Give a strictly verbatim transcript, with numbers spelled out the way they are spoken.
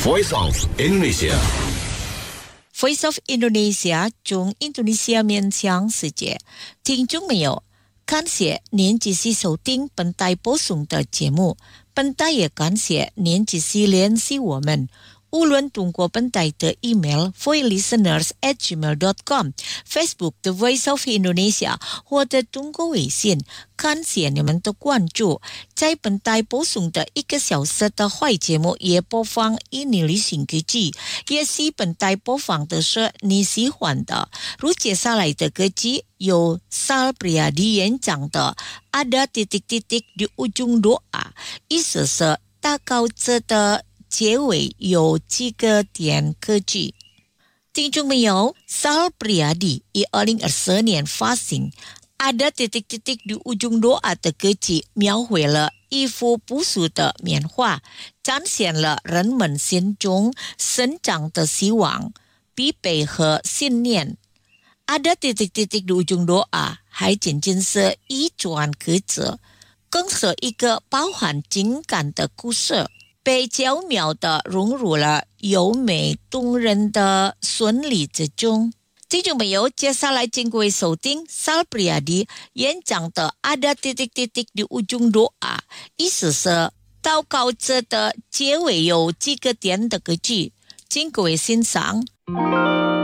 Voice of Indonesia Voice of Indonesia 中印度尼西亚面向世界，听众朋友，感谢您继续收听本台播送的节目。本台也感谢您继续联系我们。无论通过本台的 email voicelisteners at gmail dot com、Facebook The Voice of Indonesia 或者通过微信，感谢你们的关注。在本台播送的一个小时的坏节目也播放印尼旅行歌曲，也是本台播放的是你喜欢的。如接下来的歌曲有 Sal Priadi 演讲的 Ada titik-titik di ujung doa， 意思是大高字的结尾有几个点歌曲。听众朋友 Sal Priadi 以二零二四年发行 Ada titik-titik di ujung doa 的歌曲，描绘了一幅朴素的棉花，展现了人们心中生长的希望、必备和信念。Ada titik-titik di ujung doa 还仅仅是一段歌词，更是一个包含情感的故事，被巧妙地融入了优美动人的旋律之中。听众朋友，接下来请各位收听 Sal Priadi 演讲的 Ada titik-titik di ujung doa， 意思是祷告者的结尾有几个点的歌曲，请各位欣赏。